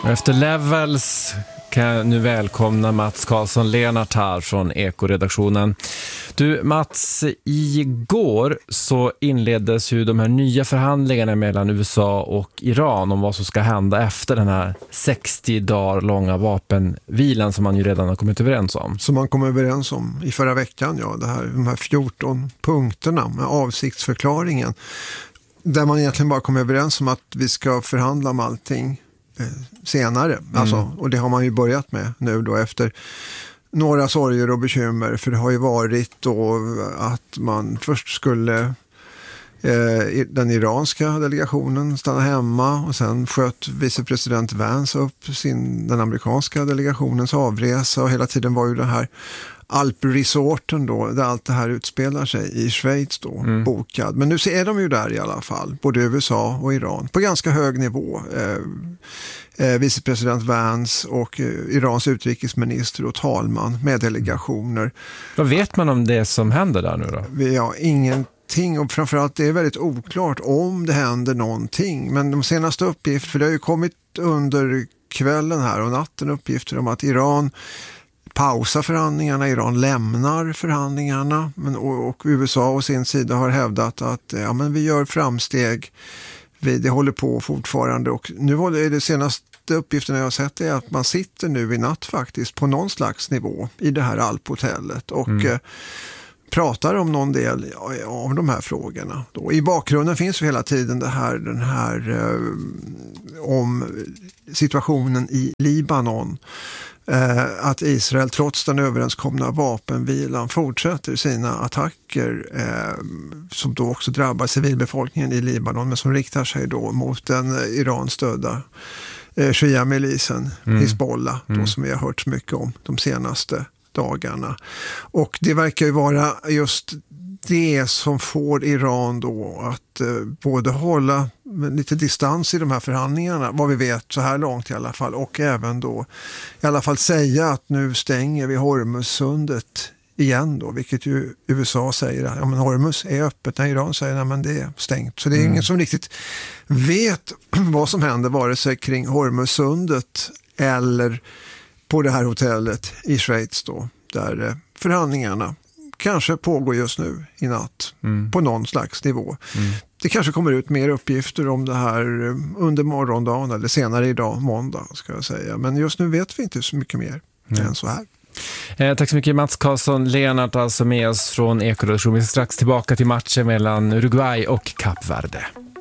Efter Levels kan jag nu välkomna Mats Karlsson-Lernart här från Eko-redaktionen. Du Mats, igår så inleddes ju de här nya förhandlingarna mellan USA och Iran om vad som ska hända efter den här 60 dagar långa vapenvilan som man ju redan har kommit överens om. Som man kom överens om i förra veckan, ja, de här 14 punkterna med avsiktsförklaringen. Där man egentligen bara kom överens om att vi ska förhandla om allting senare. Alltså, och det har man ju börjat med nu då efter några sorger och bekymmer. För det har ju varit då att man först skulle den iranska delegationen stanna hemma och sen sköt vicepresident Vance upp den amerikanska delegationens avresa, och hela tiden var ju det här Alpresorten då, där allt det här utspelar sig i Schweiz då, bokad. Men nu är de ju där i alla fall, både USA och Iran, på ganska hög nivå. Vicepresident Vance och Irans utrikesminister och talman med delegationer. Vad vet man om det som händer där nu då? Ja, ingenting, och framförallt det är väldigt oklart om det händer någonting. Men de senaste uppgifterna, för det har ju kommit under kvällen här och natten uppgifter om att Iran pausar förhandlingarna, Iran lämnar förhandlingarna, och USA å sin sida har hävdat att men vi gör framsteg, det håller på fortfarande, och nu är det senaste uppgifterna jag har sett är att man sitter nu i natt faktiskt på någon slags nivå i det här Alphotellet och pratar om någon del av de här frågorna. Då. I bakgrunden finns ju hela tiden den här om situationen i Libanon. Att Israel trots den överenskomna vapenvilan fortsätter sina attacker som då också drabbar civilbefolkningen i Libanon, men som riktar sig då mot den Iran-stödda Shia-milisen Hezbollah, då, som vi har hört så mycket om de senaste dagarna. Och det verkar ju vara just det som får Iran då att både hålla lite distans i de här förhandlingarna, vad vi vet så här långt i alla fall, och även då i alla fall säga att nu stänger vi Hormuzsundet igen då, vilket ju USA säger att men Hormuz är öppet, när Iran säger att men det är stängt. Så det är ingen som riktigt vet vad som händer vare sig kring Hormuzsundet eller på det här hotellet i Schweiz då, där förhandlingarna kanske pågår just nu i natt på någon slags nivå. Det kanske kommer ut mer uppgifter om det här under morgondagen eller senare idag, måndag ska jag säga. Men just nu vet vi inte så mycket mer än så här. Tack så mycket Mats Karlsson-Lernart, alltså med oss från Eko-redaktionen. Vi är strax tillbaka till matchen mellan Uruguay och Kap Verde.